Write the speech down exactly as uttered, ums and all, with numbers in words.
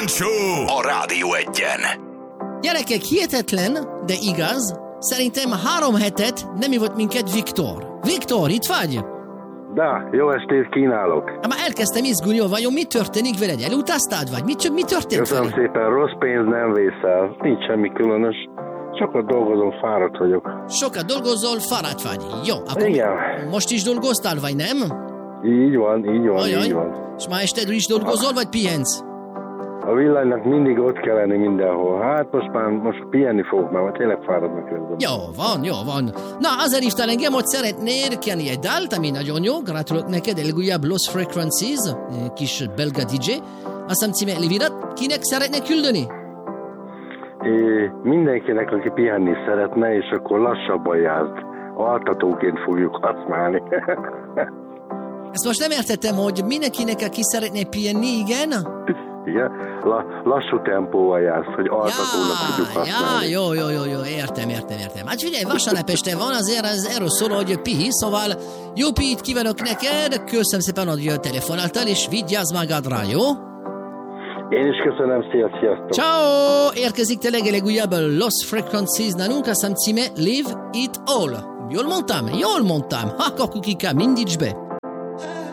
Show a Rádió Egyen. Gyerekek, hihetetlen, de igaz, szerintem három hetet nem hívott minket Viktor. Viktor, itt vagy? Da, jó estét kínálok. Hát már elkezdtem izgulni, hogy vajon mi történik veled? Elutaztad vagy? Mit, mi történt Köszönöm veled? szépen, rossz pénz nem vészel. Nincs semmi különös. Sokat dolgozom, fáradt vagyok. Sokat dolgozol, fáradt vagy. Jó, akkor Igen. most is dolgoztál, vagy nem? Így van, így van, Ajaj. így van. És ma este is dolgozol, vagy pihensz? A villanynak mindig ott kell lenni mindenhol. Hát most már most pihenni fogok, mert tényleg fáradnak közben. Jó van, jó van. Na, azért hívtál engem, hogy szeretnél kérni egy dalt, ami nagyon jó. Gratulok neked, a legújabb Lost Frequencies, kis belga dé dzsé. Aztán címe Livirat. Kinek szeretne küldeni? É, mindenkinek, aki pihenni szeretne, és akkor lassabban járd. Altatóként fogjuk használni. Ezt most nem értettem, hogy mindenkinek, aki szeretne pihenni, igen? Igen, La, lassú tempóval jársz, hogy altatónak tudjuk Ja, használni. jó, jó, jó, jó, értem, értem, értem. Hát figyelj, vasárnap este van, azért ez erről szól, hogy pihi, szóval jó pihit kívánok neked, köszönöm szépen, hogy telefonáltál, és vigyázz magadra, jó? Én is köszönöm, szia, sziasztok! Ciao! Érkezik tényleg a legújabb Lost Frequencies nálunk, aztán címe Live It All. Jól mondtam? Jól mondtam. Ha, kakukika, mindíts be!